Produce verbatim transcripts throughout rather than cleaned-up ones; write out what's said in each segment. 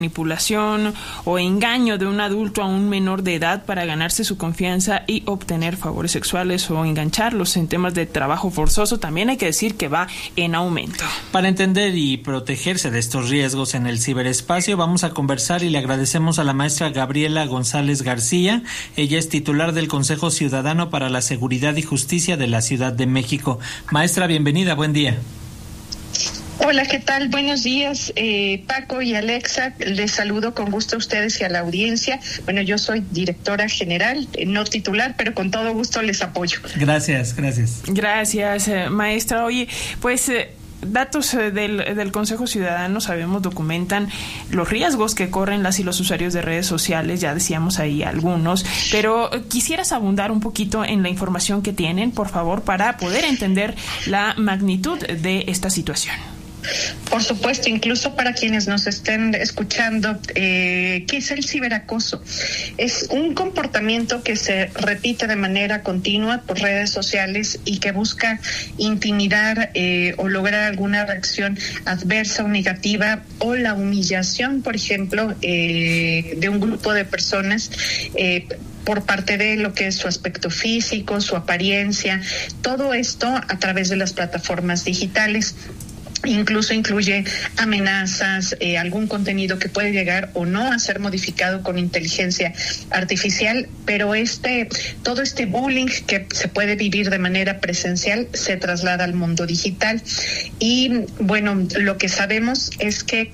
manipulación o engaño de un adulto a un menor de edad para ganarse su confianza y obtener favores sexuales o engancharlos en temas de trabajo forzoso, también hay que decir que va en aumento. Para entender y protegerse de estos riesgos en el ciberespacio, vamos a conversar y le agradecemos a la maestra Gabriela González García. Ella es titular del Consejo Ciudadano para la Seguridad y Justicia de la Ciudad de México. Maestra, bienvenida, buen día. Hola, ¿qué tal? Buenos días, eh, Paco y Alexa. Les saludo con gusto a ustedes y a la audiencia. Bueno, yo soy directora general, eh, no titular, pero con todo gusto les apoyo. Gracias, gracias. Gracias, eh, maestra. Oye, pues... Eh, Datos eh, del, del Consejo Ciudadano, sabemos, documentan los riesgos que corren las y los usuarios de redes sociales, ya decíamos ahí algunos, pero eh, quisieras abundar un poquito en la información que tienen, por favor, para poder entender la magnitud de esta situación. Por supuesto, incluso para quienes nos estén escuchando, eh, ¿qué es el ciberacoso? Es un comportamiento que se repite de manera continua por redes sociales y que busca intimidar eh, o lograr alguna reacción adversa o negativa, o la humillación, por ejemplo, eh, de un grupo de personas eh, por parte de lo que es su aspecto físico, su apariencia, todo esto a través de las plataformas digitales. Incluso incluye amenazas, eh, algún contenido que puede llegar o no a ser modificado con inteligencia artificial, pero este todo este bullying que se puede vivir de manera presencial se traslada al mundo digital. Y bueno, lo que sabemos es que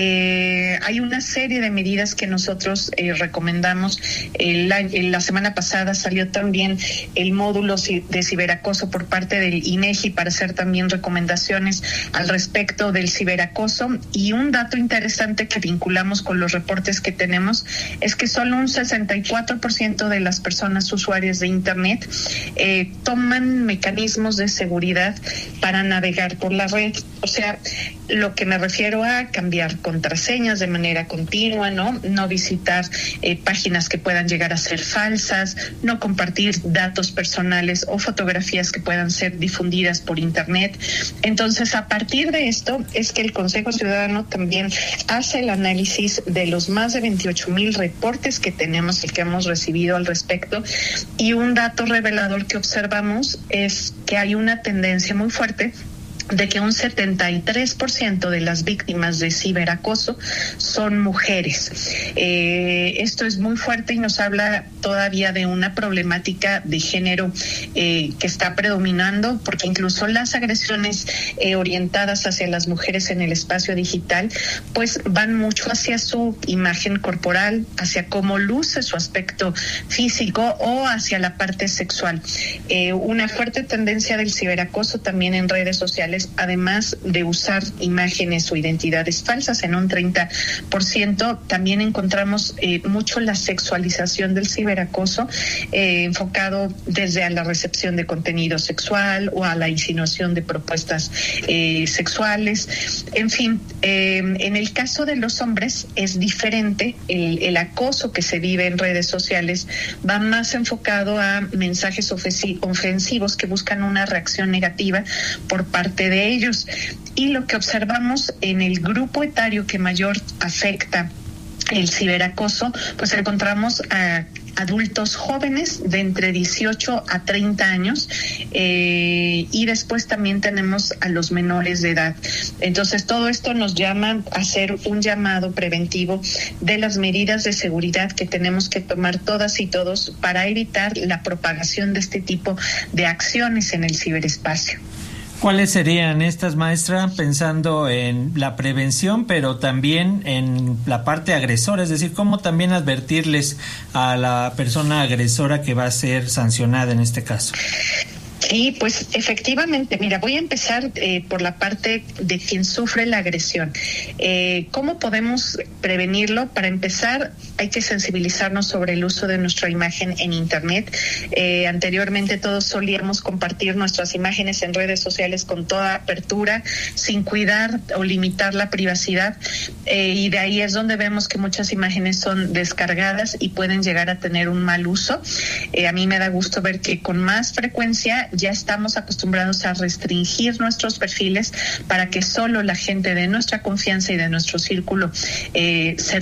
eh, hay una serie de medidas que nosotros eh, recomendamos. Eh, la, la semana pasada salió también el módulo de ciberacoso por parte del INEGI para hacer también recomendaciones al respecto del ciberacoso, y un dato interesante que vinculamos con los reportes que tenemos es que solo un sesenta y cuatro por ciento de las personas usuarias de Internet eh, toman mecanismos de seguridad para navegar por la red. O sea, lo que me refiero a cambiar contraseñas de manera continua, no, no visitar eh, páginas que puedan llegar a ser falsas, no compartir datos personales o fotografías que puedan ser difundidas por Internet. Entonces, a partir de esto es que el Consejo Ciudadano también hace el análisis de los más de veintiocho mil reportes que tenemos y que hemos recibido al respecto, y un dato revelador que observamos es que hay una tendencia muy fuerte de que un setenta y tres por ciento de las víctimas de ciberacoso son mujeres. Eh, esto es muy fuerte y nos habla todavía de una problemática de género eh, que está predominando, porque incluso las agresiones eh, orientadas hacia las mujeres en el espacio digital pues van mucho hacia su imagen corporal, hacia cómo luce su aspecto físico o hacia la parte sexual. Eh, una fuerte tendencia del ciberacoso también en redes sociales, además de usar imágenes o identidades falsas en un treinta por ciento, también encontramos eh, mucho la sexualización del ciberacoso, eh, enfocado desde a la recepción de contenido sexual o a la insinuación de propuestas eh, sexuales. En fin, eh, en el caso de los hombres es diferente. El, el acoso que se vive en redes sociales va más enfocado a mensajes ofensivos que buscan una reacción negativa por parte de ellos. Y lo que observamos en el grupo etario que mayor afecta el ciberacoso, pues encontramos a adultos jóvenes de entre dieciocho a treinta años, eh, y después también tenemos a los menores de edad. Entonces, todo esto nos llama a hacer un llamado preventivo de las medidas de seguridad que tenemos que tomar todas y todos para evitar la propagación de este tipo de acciones en el ciberespacio. ¿Cuáles serían estas, maestra, pensando en la prevención, pero también en la parte agresora? Es decir, ¿cómo también advertirles a la persona agresora que va a ser sancionada en este caso? Sí, pues efectivamente, mira, voy a empezar eh, por la parte de quien sufre la agresión. Eh, ¿Cómo podemos prevenirlo? Para empezar, hay que sensibilizarnos sobre el uso de nuestra imagen en Internet. Eh, anteriormente todos solíamos compartir nuestras imágenes en redes sociales con toda apertura, sin cuidar o limitar la privacidad, eh, y de ahí es donde vemos que muchas imágenes son descargadas y pueden llegar a tener un mal uso. Eh, a mí me da gusto ver que con más frecuencia ya estamos acostumbrados a restringir nuestros perfiles para que solo la gente de nuestra confianza y de nuestro círculo eh,